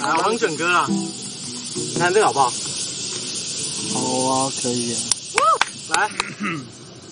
来，我帮你选歌啦。你看这个好不好？ 好啊，可以啊。 来。